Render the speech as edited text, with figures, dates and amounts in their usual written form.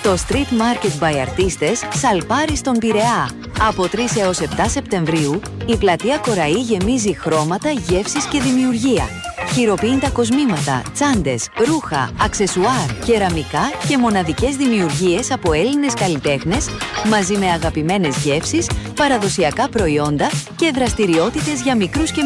Στο Street Market by Artistes Σαλπάρι στον Πειραιά. Από 3 έως 7 Σεπτεμβρίου, η πλατεία Κοραή γεμίζει χρώματα, γεύσεις και δημιουργία. Χειροποίητα κοσμήματα, τσάντες, ρούχα, αξεσουάρ, κεραμικά και μοναδικές δημιουργίες από Έλληνες καλλιτέχνες, μαζί με αγαπημένες γεύσεις, παραδοσιακά προϊόντα και δραστηριότητες για μικρούς και